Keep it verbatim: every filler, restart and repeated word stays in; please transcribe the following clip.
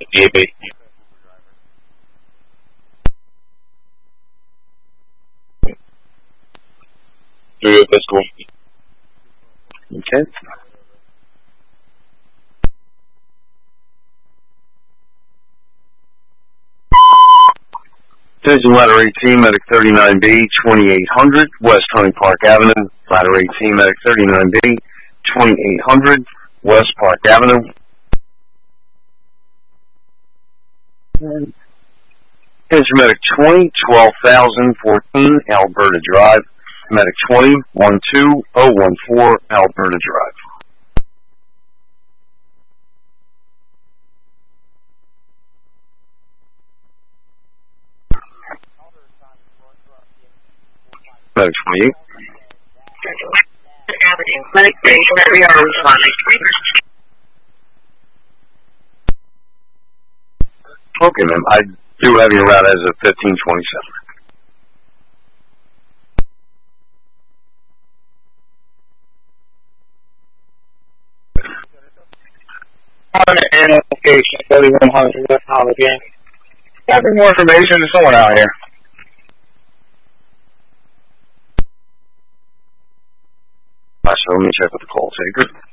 D A B. Three of this school. Okay. Division Ladder eighteen, Medic thirty-nine B, twenty-eight hundred, West Hunting Park Avenue. Ladder eighteen, Medic thirty-nine B, twenty-eight hundred, West Park Avenue. Division Medic twenty, twelve thousand fourteen, Alberta Drive. Medic twenty, one two zero one four, Alberta Drive. Medic twenty-eight. Avenue. Medic three are responding. Okay, ma'am. I do have your route as of fifteen twenty-seven. On and location, thirty-one hundred West Hollywood. Having more information, there's someone out here. So let me check with the call taker.